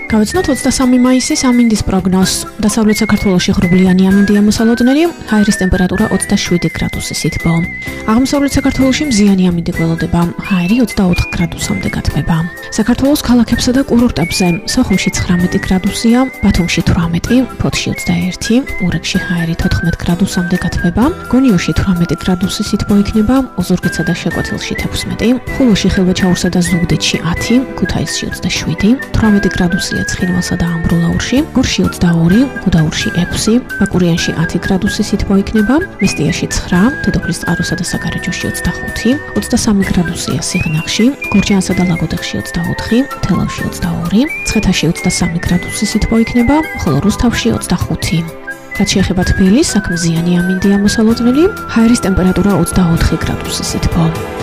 გავიცნოთ 23 მაისის ამინდის პროგნოზს. დასავლეთ საქართველოში ღრუბლიანი ამინდია მოსალოდნელი, ჰაერის ტემპერატურა 27 გრადუსი სითბო. აღმოსავლეთ საქართველოში მზიანი ამინდი გველოდება, ჰაერი 24 გრადუსამდე გათბება. საქართველოს ქალაქებსა და კურორტებზე სოხუმში 19 გრადუსია, ბათუმში 18, ფოთში 21, ურეკში ჰაერი 14 გრადუსამდე გათბება, გონიოში 18 გრადუსი სითბო იქნება, ოზურგეთსა და შეკვეთილში 16, ხულოში, ხილვაჩაურსა და ზუგდიდში 10, ქუთაისში 27, 18 გრადუსია ცხინვალსა და ამბროლაურში, გორში 22, გუდაურში 6, ბაკურიანში 10 გრადუსი სითბო იქნება, მესტიაში 9, დედოფლის წყაროსა და საგარეჯოში 25, 23 გრადუსია სიღნაღში, გორჯიანსა და ლაგოდეხში 24, თელავში 22, მცხეთაში 23 გრადუსი სითბო იქნება, ხოლო რუსთავში 25. რაც შეეხება თბილისს, აქ მზიანი ამინდია მოსალოდნელი, ჰაერის ტემპერატურა 24 გრადუსი სითბო.